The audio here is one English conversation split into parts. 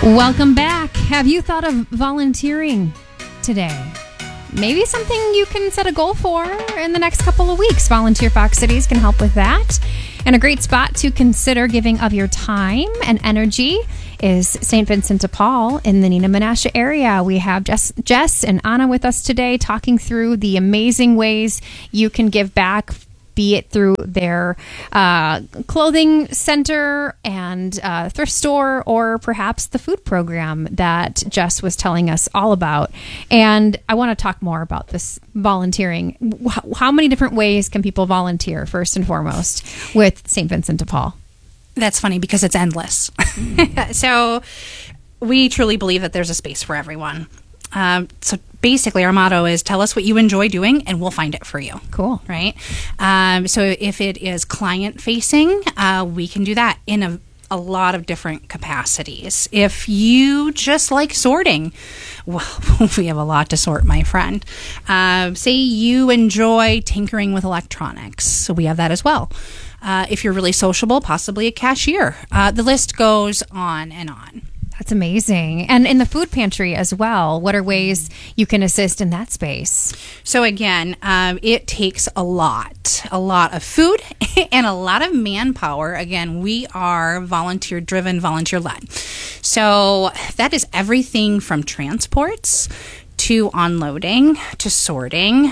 Welcome back. Have you thought of volunteering today? Maybe something you can set a goal for in the next couple of weeks. Volunteer Fox Cities can help with that. And a great spot to consider giving of your time and energy is St. Vincent de Paul in the Neenah Menasha area. We have Jess and Anna with us today talking through the amazing ways you can give back, be it through their clothing center and thrift store, or perhaps the food program that Jess was telling us all about. And I want to talk more about this volunteering. How many different ways can people volunteer, first and foremost, with St. Vincent de Paul? That's funny because it's endless. So we truly believe that there's a space for everyone. So basically our motto is tell us what you enjoy doing and we'll find it for you. Cool. Right? So if it is client facing, we can do that in a lot of different capacities. If you just like sorting, well, we have a lot to sort, my friend. Say you enjoy tinkering with electronics, so we have that as well. If you're really sociable, possibly a cashier. The list goes on and on. That's amazing. And in the food pantry as well, what are ways you can assist in that space? So again, it takes a lot of food and a lot of manpower. Again, we are volunteer driven, volunteer led. So that is everything from transports to unloading to sorting,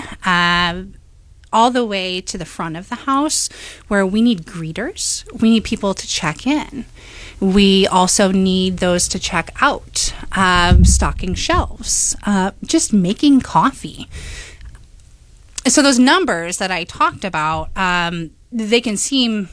all the way to the front of the house where we need greeters. We need people to check in. We also need those to check out, stocking shelves, just making coffee. So those numbers that I talked about, they can seem,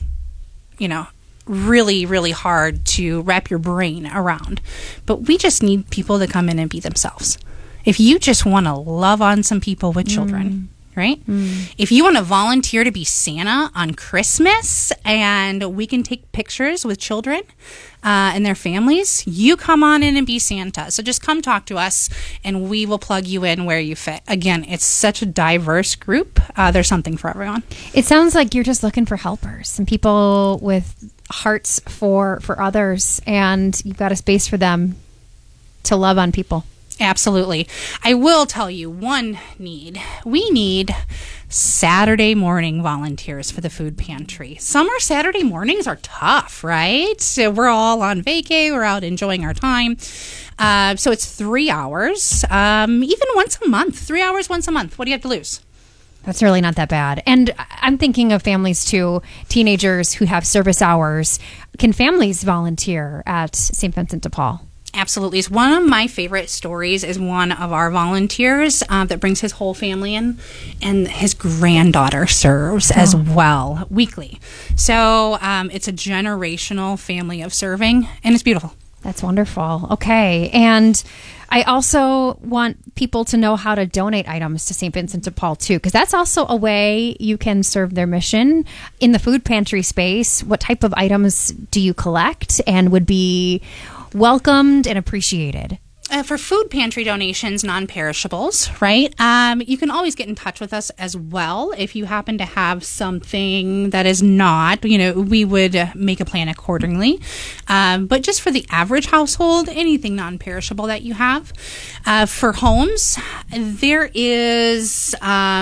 really, really hard to wrap your brain around. But we just need people to come in and be themselves. If you just want to love on some people with children, right? If you want to volunteer to be Santa on Christmas and we can take pictures with children and their families, you come on in and be Santa. So just come talk to us and we will plug you in where you fit. Again, it's such a diverse group. There's something for everyone. It sounds like you're just looking for helpers and people with hearts for others, and you've got a space for them to love on people. Absolutely. I will tell you one need. We need Saturday morning volunteers for the food pantry. Summer Saturday mornings are tough, right? So we're all on vacay. We're out enjoying our time. So it's 3 hours, even once a month. 3 hours once a month. What do you have to lose? That's really not that bad. And I'm thinking of families too, teenagers who have service hours. Can families volunteer at St. Vincent de Paul? Absolutely. It's one of my favorite stories is one of our volunteers that brings his whole family in, and his granddaughter serves as well weekly. So it's a generational family of serving, and it's beautiful. That's wonderful. Okay. And I also want people to know how to donate items to St. Vincent de Paul too, because that's also a way you can serve their mission. In the food pantry space, what type of items do you collect and would be welcomed and appreciated? For food pantry donations, non-perishables, right? You can always get in touch with us as well. If you happen to have something that is not, we would make a plan accordingly. But just for the average household, anything non-perishable that you have. For homes, there is,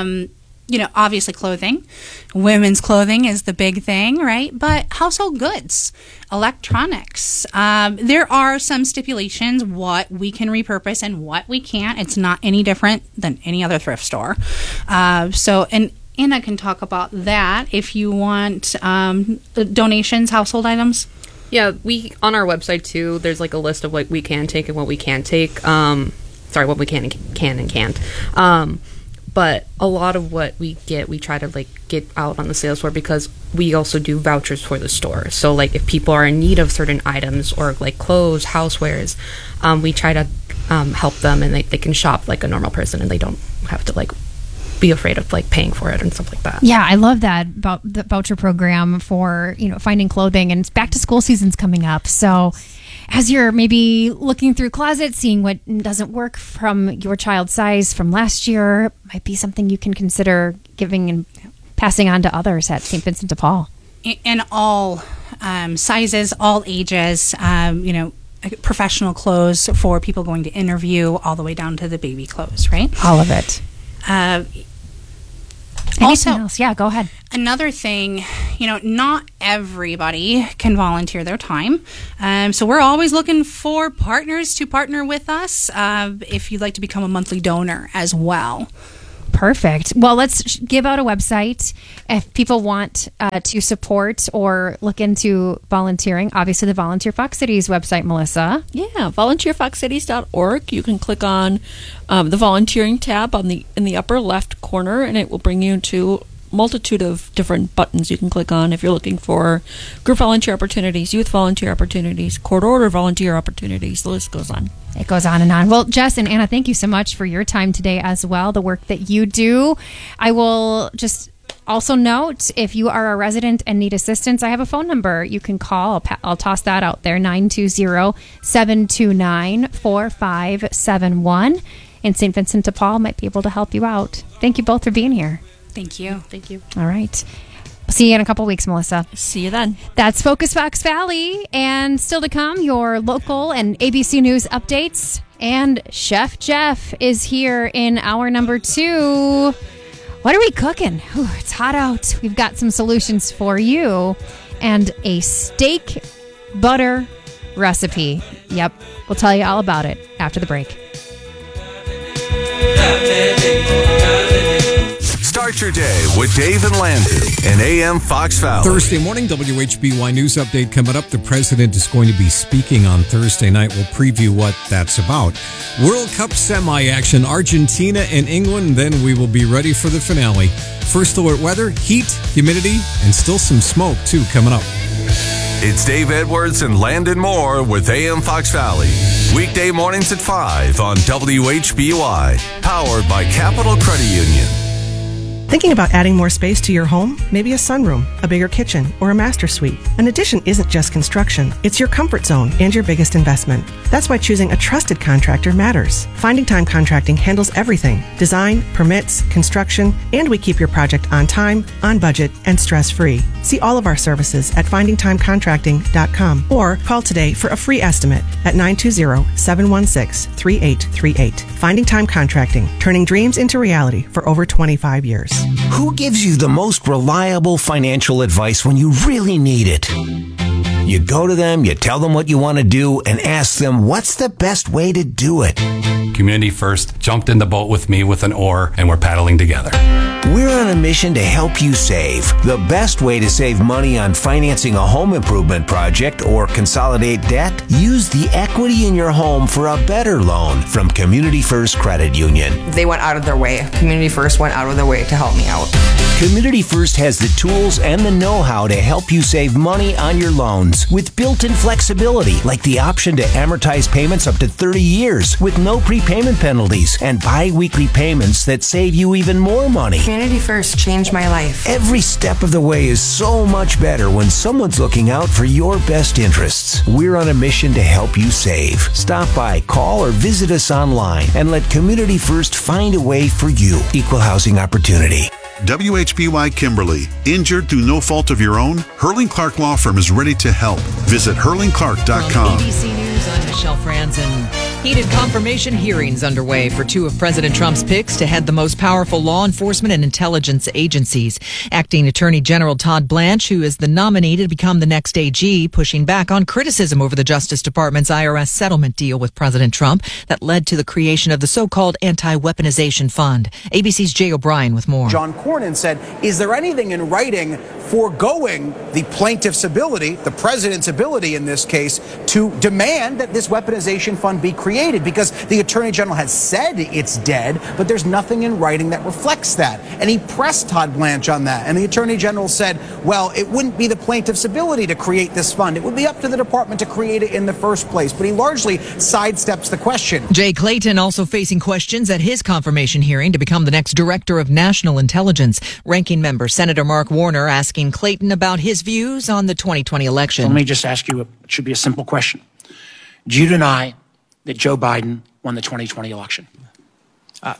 obviously clothing. Women's clothing is the big thing, right? But household goods, electronics. There are some stipulations what we can repurpose and what we can't. It's not any different than any other thrift store. And Anna can talk about that if you want donations, household items. Yeah, we on our website too, there's like a list of what we can take and what we can't take. What we can and can't. But a lot of what we get, we try to get out on the sales floor because we also do vouchers for the store. So if people are in need of certain items or clothes, housewares, we try to help them and they can shop like a normal person and they don't have to be afraid of paying for it and stuff like that. Yeah, I love that about the voucher program for finding clothing, and it's back to school season's coming up. So as you're maybe looking through closets, seeing what doesn't work from your child's size from last year, might be something you can consider giving and passing on to others at St. Vincent de Paul. In all sizes, all ages, professional clothes for people going to interview, all the way down to the baby clothes, right? All of it. Also, Anything else? Yeah, go ahead. another thing, not everybody can volunteer their time. So we're always looking for partners to partner with us if you'd like to become a monthly donor as well. Perfect. Well, let's give out a website if people want to support or look into volunteering. Obviously, the Volunteer Fox Cities website, Melissa. Yeah, volunteerfoxcities.org. You can click on the volunteering tab in the upper left corner, and it will bring you to multitude of different buttons you can click on if you're looking for group volunteer opportunities, youth volunteer opportunities, court order volunteer opportunities. The list goes on. It goes on and on. Well, Jess and Anna, thank you so much for your time today as well, the work that you do. I will just also note, if you are a resident and need assistance, I have a phone number you can call. I'll toss that out there, 920-729-4571. And St. Vincent de Paul might be able to help you out. Thank you both for being here. Thank you. Thank you. All right. See you in a couple weeks, Melissa. See you then. That's Focus Fox Valley. And still to come, your local and ABC News updates. And Chef Jeff is here in hour number 2. What are we cooking? Ooh, it's hot out. We've got some solutions for you. And a steak butter recipe. Yep. We'll tell you all about it after the break. Start your day with Dave and Landon and AM Fox Valley. Thursday morning, WHBY News Update coming up. The president is going to be speaking on Thursday night. We'll preview what that's about. World Cup semi-action, Argentina and England. Then we will be ready for the finale. First alert weather, heat, humidity, and still some smoke, too, coming up. It's Dave Edwards and Landon Moore with AM Fox Valley. Weekday mornings at 5 on WHBY. Powered by Capital Credit Union. Thinking about adding more space to your home? Maybe a sunroom, a bigger kitchen, or a master suite. An addition isn't just construction. It's your comfort zone and your biggest investment. That's why choosing a trusted contractor matters. Finding Time Contracting handles everything. Design, permits, construction, and we keep your project on time, on budget, and stress-free. See all of our services at findingtimecontracting.com or call today for a free estimate at 920-716-3838. Finding Time Contracting, turning dreams into reality for over 25 years. Who gives you the most reliable financial advice when you really need it? You go to them, you tell them what you want to do, and ask them what's the best way to do it. Community First jumped in the boat with me with an oar, and we're paddling together. We're on a mission to help you save. The best way to save money on financing a home improvement project or consolidate debt? Use the equity in your home for a better loan from Community First Credit Union. They went out of their way. Community First went out of their way to help me out. Community First has the tools and the know-how to help you save money on your loans with built-in flexibility, like the option to amortize payments up to 30 years with no prepayment penalties and bi-weekly payments that save you even more money. Community First changed my life. Every step of the way is so much better when someone's looking out for your best interests. We're on a mission to help you save. Stop by, call, or visit us online and let Community First find a way for you. Equal housing opportunity. WHBY Kimberly. Injured through no fault of your own? Hurling Clark Law Firm is ready to help. Visit hurlingclark.com. ABC News, I'm Michelle Franzen. Heated confirmation hearings underway for 2 of President Trump's picks to head the most powerful law enforcement and intelligence agencies. Acting Attorney General Todd Blanche, who is the nominee to become the next AG, pushing back on criticism over the Justice Department's IRS settlement deal with President Trump that led to the creation of the so-called anti-weaponization fund. ABC's Jay O'Brien with more. John Cornyn said, is there anything in writing foregoing the plaintiff's ability, the president's ability in this case, to demand that this weaponization fund be created? Because the attorney general has said it's dead, but there's nothing in writing that reflects that. And he pressed Todd Blanche on that. And the attorney general said, well, it wouldn't be the plaintiff's ability to create this fund. It would be up to the department to create it in the first place. But he largely sidesteps the question. Jay Clayton also facing questions at his confirmation hearing to become the next director of national intelligence. Ranking member Senator Mark Warner asking Clayton about his views on the 2020 election. Let me just ask you, it should be a simple question. Do you deny that Joe Biden won the 2020 election?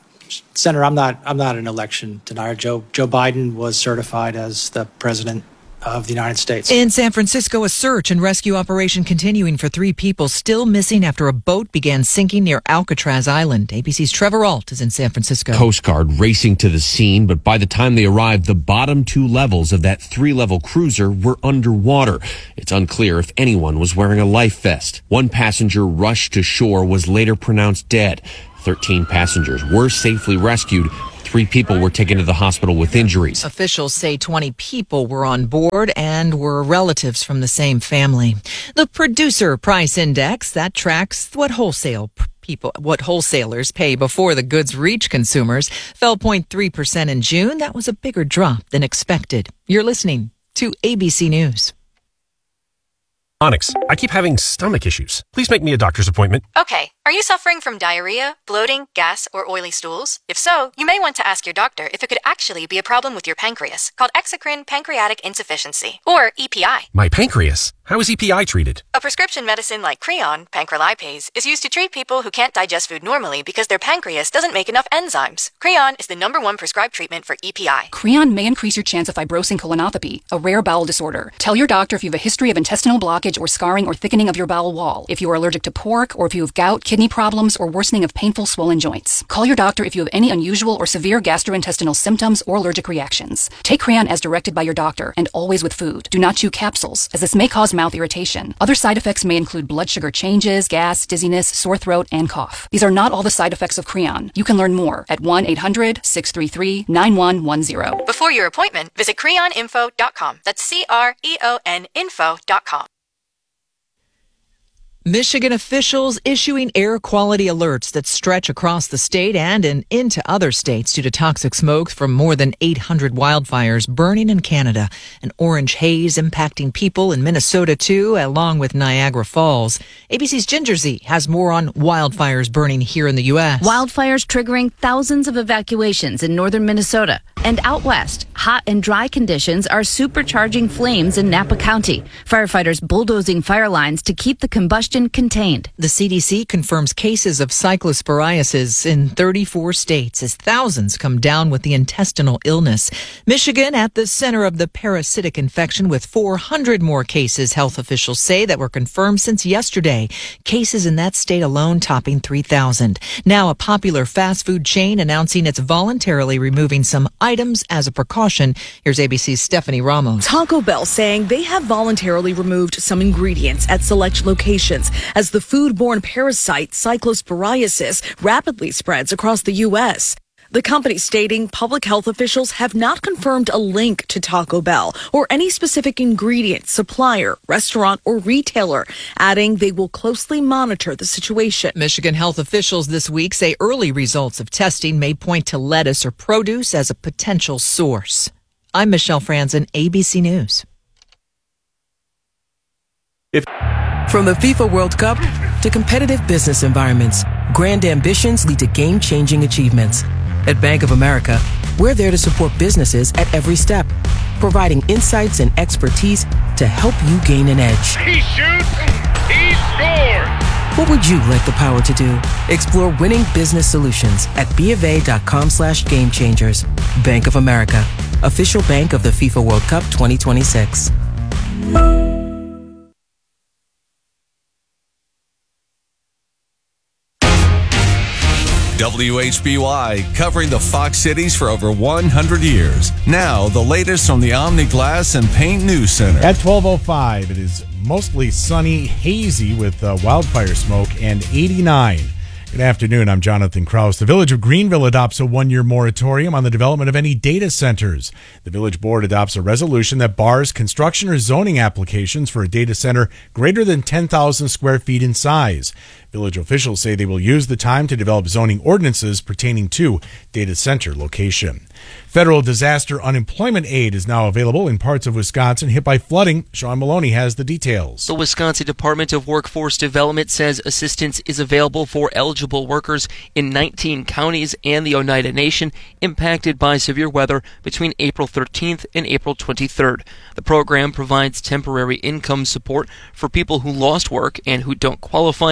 Senator, I'm not an election denier. Joe Biden was certified as the president of the United States. In San Francisco, a search and rescue operation continuing for 3 people still missing after a boat began sinking near Alcatraz Island. ABC's Trevor Ault is in San Francisco. Coast Guard racing to the scene, but by the time they arrived, the bottom 2 levels of that 3-level cruiser were underwater. It's unclear if anyone was wearing a life vest. 1 passenger rushed to shore was later pronounced dead. 13 passengers were safely rescued. 3 people were taken to the hospital with injuries. Officials say 20 people were on board and were relatives from the same family. The Producer Price Index, that tracks what wholesalers pay before the goods reach consumers, fell 0.3% in June. That was a bigger drop than expected. You're listening to ABC News. Onyx, I keep having stomach issues. Please make me a doctor's appointment. Okay. Are you suffering from diarrhea, bloating, gas, or oily stools? If so, you may want to ask your doctor if it could actually be a problem with your pancreas, called exocrine pancreatic insufficiency, or EPI. My pancreas? How is EPI treated? A prescription medicine like Creon, pancrelipase, is used to treat people who can't digest food normally because their pancreas doesn't make enough enzymes. Creon is the #1 prescribed treatment for EPI. Creon may increase your chance of fibrosing colonopathy, a rare bowel disorder. Tell your doctor if you have a history of intestinal blockage or scarring or thickening of your bowel wall, if you are allergic to pork, or if you have gout, kidney problems, or worsening of painful swollen joints. Call your doctor if you have any unusual or severe gastrointestinal symptoms or allergic reactions. Take Creon as directed by your doctor, and always with food. Do not chew capsules, as this may cause mouth irritation. Other side effects may include blood sugar changes, gas, dizziness, sore throat, and cough. These are not all the side effects of Creon. You can learn more at 1-800-633-9110. Before your appointment, visit creoninfo.com. That's CREON info.com. Michigan officials issuing air quality alerts that stretch across the state and into other states due to toxic smoke from more than 800 wildfires burning in Canada. An orange haze impacting people in Minnesota, too, along with Niagara Falls. ABC's Ginger Z has more on wildfires burning here in the U.S. Wildfires triggering thousands of evacuations in northern Minnesota. And out west, hot and dry conditions are supercharging flames in Napa County. Firefighters bulldozing fire lines to keep the combustion contained. The CDC confirms cases of cyclosporiasis in 34 states as thousands come down with the intestinal illness. Michigan at the center of the parasitic infection with 400 more cases, health officials say, that were confirmed since yesterday. Cases in that state alone topping 3,000. Now a popular fast food chain announcing it's voluntarily removing some items as a precaution. Here's ABC's Stephanie Ramos. Taco Bell saying they have voluntarily removed some ingredients at select locations as the foodborne parasite cyclosporiasis rapidly spreads across the U.S. The company stating public health officials have not confirmed a link to Taco Bell or any specific ingredient, supplier, restaurant, or retailer, adding they will closely monitor the situation. Michigan health officials this week say early results of testing may point to lettuce or produce as a potential source. I'm Michelle Franzen, ABC News. From the FIFA World Cup to competitive business environments, grand ambitions lead to game-changing achievements. At Bank of America, we're there to support businesses at every step, providing insights and expertise to help you gain an edge. He shoots, he scores! What would you like the power to do? Explore winning business solutions at BofA.com/gamechangers. Bank of America, official bank of the FIFA World Cup 2026. WHBY, covering the Fox Cities for over 100 years. Now, the latest from the Omni Glass and Paint News Center. At 12:05, it is mostly sunny, hazy with wildfire smoke, and 89. Good afternoon, I'm Jonathan Krause. The Village of Greenville adopts a 1-year moratorium on the development of any data centers. The Village Board adopts a resolution that bars construction or zoning applications for a data center greater than 10,000 square feet in size. Village officials say they will use the time to develop zoning ordinances pertaining to data center location. Federal disaster unemployment aid is now available in parts of Wisconsin hit by flooding. Sean Maloney has the details. The Wisconsin Department of Workforce Development says assistance is available for eligible workers in 19 counties and the Oneida Nation impacted by severe weather between April 13th and April 23rd. The program provides temporary income support for people who lost work and who don't qualify for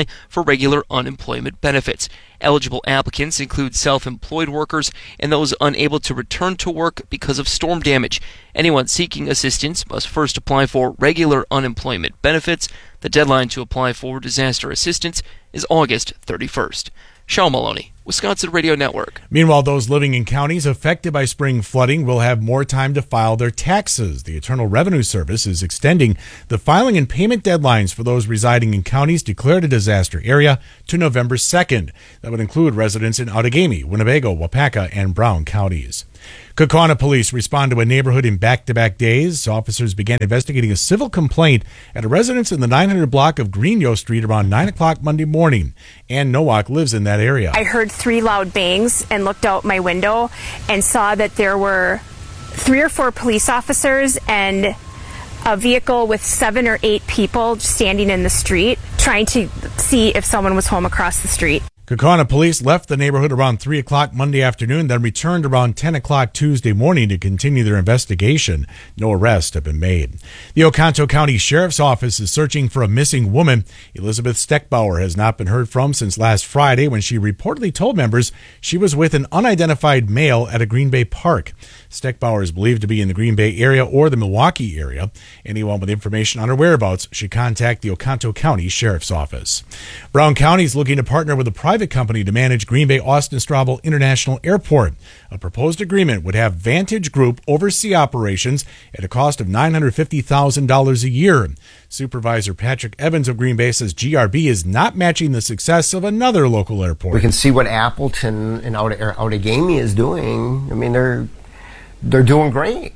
regular unemployment benefits. Eligible applicants include self-employed workers and those unable to return to work because of storm damage. Anyone seeking assistance must first apply for regular unemployment benefits. The deadline to apply for disaster assistance is August 31st. Sean Maloney, Wisconsin Radio Network. Meanwhile, those living in counties affected by spring flooding will have more time to file their taxes. The Internal Revenue Service is extending the filing and payment deadlines for those residing in counties declared a disaster area to November 2nd. That would include residents in Outagamie, Winnebago, Wapaka, and Brown counties. Kaukauna police respond to a neighborhood in back-to-back days. Officers began investigating a civil complaint at a residence in the 900 block of Greenyo Street around 9 o'clock Monday morning. Ann Nowak lives in that area. I heard 3 loud bangs and looked out my window and saw that there were 3 or 4 police officers and a vehicle with 7 or 8 people standing in the street trying to see if someone was home across the street. Kaukauna police left the neighborhood around 3 o'clock Monday afternoon, then returned around 10 o'clock Tuesday morning to continue their investigation. No arrests have been made. The Oconto County Sheriff's Office is searching for a missing woman. Elizabeth Steckbauer has not been heard from since last Friday when she reportedly told members she was with an unidentified male at a Green Bay park. Steckbauer is believed to be in the Green Bay area or the Milwaukee area. Anyone with information on her whereabouts should contact the Oconto County Sheriff's Office. Brown County is looking to partner with a private company to manage Green Bay Austin Straubel International Airport. A proposed agreement would have Vantage Group oversee operations at a cost of $950,000 a year. Supervisor Patrick Evans of Green Bay says GRB is not matching the success of another local airport. We can see what Appleton and Outagamie is doing. I mean, they're doing great,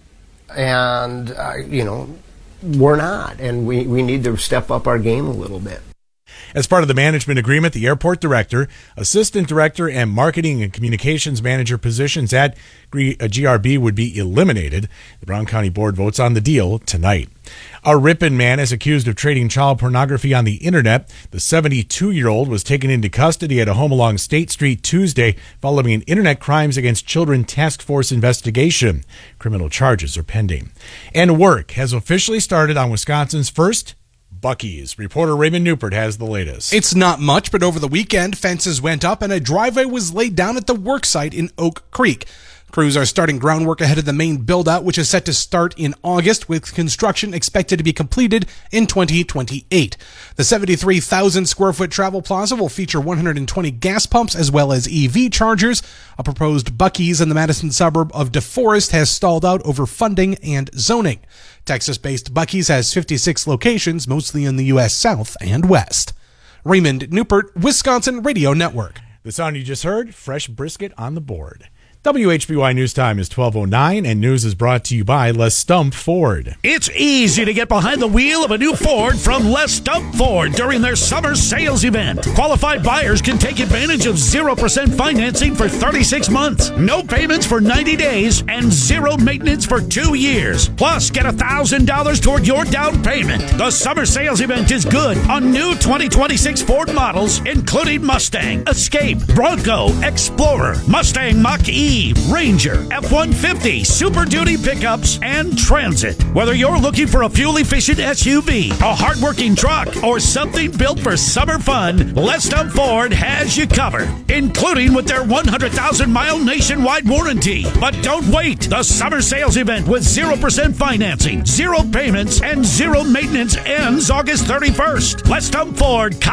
and we're not, and we need to step up our game a little bit. As part of the management agreement, the airport director, assistant director, and marketing and communications manager positions at GRB would be eliminated. The Brown County Board votes on the deal tonight. A Ripon man is accused of trading child pornography on the internet. The 72-year-old was taken into custody at a home along State Street Tuesday following an Internet Crimes Against Children Task Force investigation. Criminal charges are pending. And work has officially started on Wisconsin's first Buc-ee's. Reporter Raymond Newport has the latest. It's not much, but over the weekend, fences went up and a driveway was laid down at the work site in Oak Creek. Crews are starting groundwork ahead of the main build-out, which is set to start in August, with construction expected to be completed in 2028. The 73,000-square-foot travel plaza will feature 120 gas pumps as well as EV chargers. A proposed Buc-ee's in the Madison suburb of DeForest has stalled out over funding and zoning. Texas-based Buc-ee's has 56 locations, mostly in the U.S. South and West. Raymond Newport, Wisconsin Radio Network. The sound you just heard, fresh brisket on the board. WHBY News Time is 12:09, and news is brought to you by Les Stump Ford. It's easy to get behind the wheel of a new Ford from Les Stump Ford during their summer sales event. Qualified buyers can take advantage of 0% financing for 36 months, no payments for 90 days, and zero maintenance for 2 years. Plus, get $1,000 toward your down payment. The summer sales event is good on new 2026 Ford models, including Mustang, Escape, Bronco, Explorer, Mustang Mach-E, Ranger, F-150, Super Duty pickups, and Transit. Whether you're looking for a fuel-efficient SUV, a hard-working truck, or something built for summer fun, Les Stump Ford has you covered, including with their 100,000-mile nationwide warranty. But don't wait. The summer sales event with 0% financing, zero payments, and zero maintenance ends August 31st. Les Stump Ford,